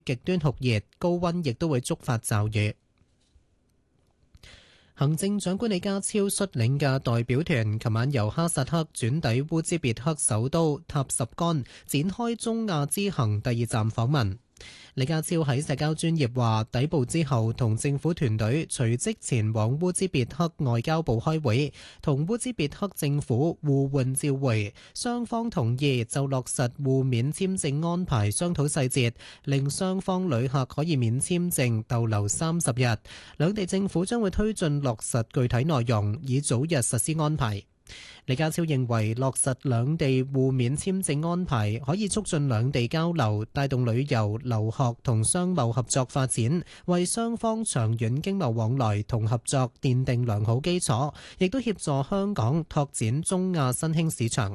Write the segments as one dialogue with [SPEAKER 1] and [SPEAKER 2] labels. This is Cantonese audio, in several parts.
[SPEAKER 1] 極端酷熱，高溫亦都會觸發驟雨。行政長官李家超率領嘅代表團琴晚由哈薩克轉抵烏茲別克首都塔什干，展開中亞之行第二站訪問。李家超喺社交專頁話，抵埗之後同政府團隊隨即前往烏茲別克外交部開會，同烏茲別克政府互換照會，雙方同意就落實互免簽證安排商討細節，令雙方旅客可以免簽證逗留30日。兩地政府將會推進落實具體內容，以早日實施安排。李家超認為落實兩地互免簽證安排可以促進兩地交流，帶動旅遊、留學同商貿合作發展，為雙方長遠經貿往來同合作奠定良好基礎，亦都協助香港拓展中亞新興市場。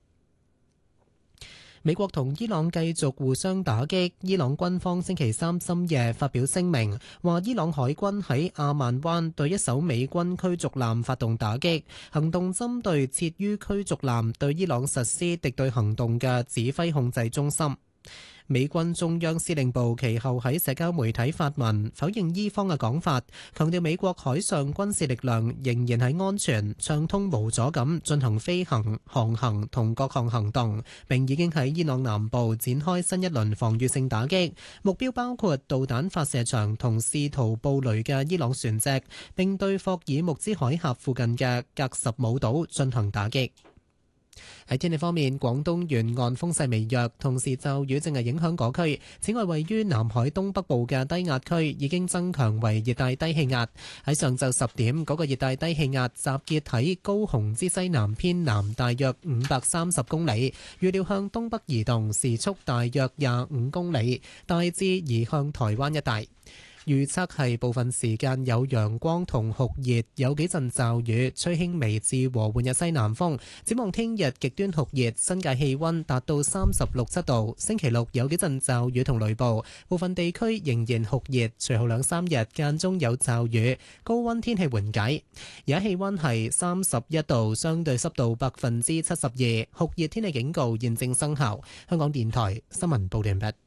[SPEAKER 1] 美國同伊朗繼續互相打擊，伊朗軍方星期三深夜發表聲明，話伊朗海軍喺阿曼灣對一艘美軍驅逐艦發動打擊，行動針對設於驅逐艦對伊朗實施敵對行動嘅指揮控制中心。美軍中央司令部其後喺社交媒體發文否認伊方嘅講法，強調美國海上軍事力量仍然係安全、暢通無阻咁進行飛行、航行同各項行動，並已經喺伊朗南部展開新一輪防禦性打擊，目標包括導彈發射場同試圖布雷嘅伊朗船隻，並對霍爾木茲海峽附近嘅格什姆島進行打擊。喺天氣方面，廣東沿岸風勢微弱，同時驟雨正係影響嗰區。此外，位於南海東北部嘅低壓區已經增強為熱帶低氣壓。喺上晝10點，嗰個熱帶低氣壓集結喺高雄之西南偏南大約530公里，預料向東北移動，時速大約25公里，大致移向台灣一帶。預測係部分時間有陽光同酷熱，有幾陣驟雨，吹輕微至和緩嘅西南風。展望聽日極端酷熱，新界氣溫達到36、7度。星期六有幾陣驟雨同雷暴，部分地區仍然酷熱。隨後2-3日間中有驟雨，高溫天氣緩解。而家氣溫係31度，相對濕度72%，酷熱天氣警告現正生效。香港電台新聞報道完畢。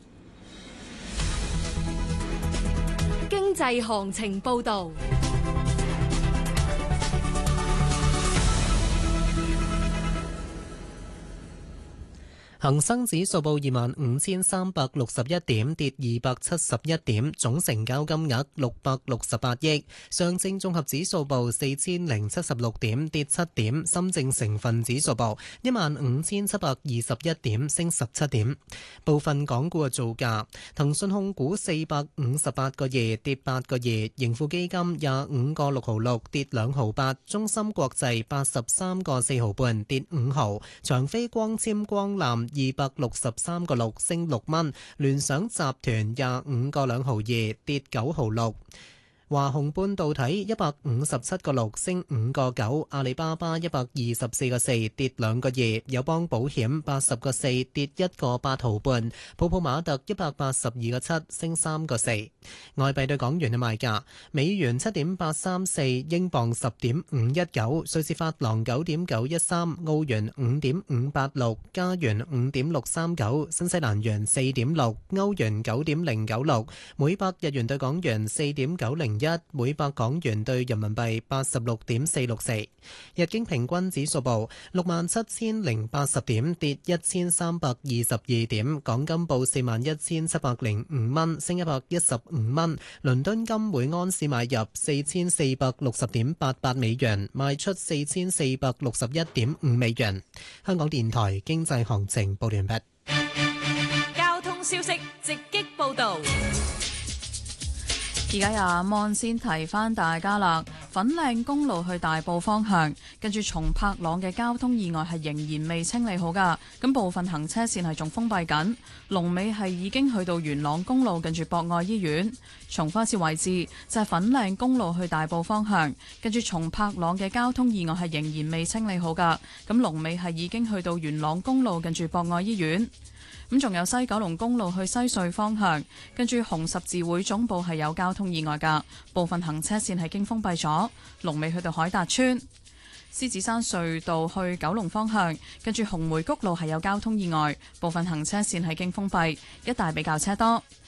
[SPEAKER 2] 經濟行情報道。
[SPEAKER 1] 恒生指數報25,361點，跌271點，總成交金額668億。上證綜合指數報4,076點，跌7點。深證成分指數報15,721點，升17點。部分港股嘅造價：騰訊控股458個2，跌8個2；盈富基金25個6毫6，跌2毫8；中芯國際83個4毫半，跌5毫；長飛光纖光纜263個6，升6蚊；聯想集團25個2毫2，跌9毫6；華虹半導體157個6，升5個9；阿里巴巴124個4，跌2個2；友邦保險80個4，跌1個8毫半；普普馬特182個7，升3個4。外幣對港元嘅賣價：美元7.834，英鎊10.519，瑞士法郎9.913，澳元5.586，加元5.639，新西蘭元4.6，歐元9.096，每百日元對港元4.901，每百港元對人民幣86.464。日經平均指數報67,080點，跌1322點。港金報41,705蚊，升115蚊。倫敦金每安士買入4460.88美元，賣出4461.5美元。香港電台經濟行情報完畢。
[SPEAKER 2] 交通消息直擊報道。
[SPEAKER 3] 而家有阿mon先提翻大家啦，粉嶺公路去大埔方向，跟住松柏塱嘅交通意外係仍然未清理好噶，咁部分行車線係仲封閉緊。龍尾係已經去到元朗公路近住博愛醫院。重複一次位置就係粉嶺公路去大埔方向，跟住松柏塱嘅交通意外係仍然未清理好噶，咁龍尾係已經去到元朗公路近住博愛醫院。咁仲有西九龍公路去西隧方向，跟住紅十字會總部係有交通意外㗎，部分行車線係經封閉咗，龍尾去到海達村。 獅子山隧道去九龍方向，跟住紅梅谷路係有交通意外，部分行車線係經封閉，一帶比較車多。